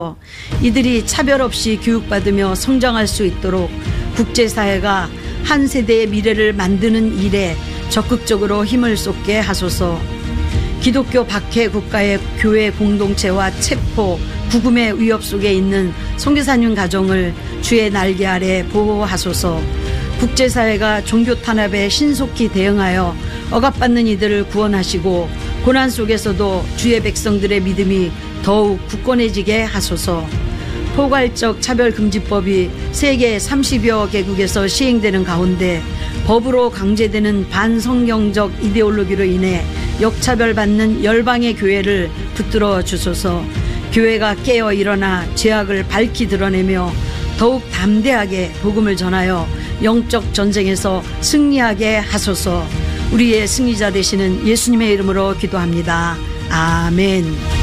이들이 차별 없이 교육받으며 성장할 수 있도록 국제사회가 한 세대의 미래를 만드는 일에 적극적으로 힘을 쏟게 하소서. 기독교 박해 국가의 교회 공동체와 체포, 구금의 위협 속에 있는 선교사님 가정을 주의 날개 아래 보호하소서. 국제사회가 종교 탄압에 신속히 대응하여 억압받는 이들을 구원하시고 고난 속에서도 주의 백성들의 믿음이 더욱 굳건해지게 하소서. 포괄적 차별금지법이 세계 30여 개국에서 시행되는 가운데 법으로 강제되는 반성경적 이데올로기로 인해 역차별받는 열방의 교회를 붙들어 주소서. 교회가 깨어 일어나 죄악을 밝히 드러내며 더욱 담대하게 복음을 전하여 영적 전쟁에서 승리하게 하소서. 우리의 승리자 되시는 예수님의 이름으로 기도합니다. 아멘.